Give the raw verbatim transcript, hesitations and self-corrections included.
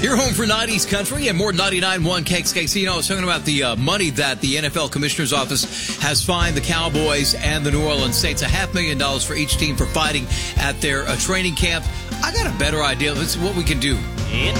You're home for nineties country and more ninety-nine point one K X K C. You know, I was talking about the uh, money that the N F L Commissioner's Office has fined the Cowboys and the New Orleans Saints, a half million dollars for each team for fighting at their uh, training camp. I got a better idea. Let's see what we can do.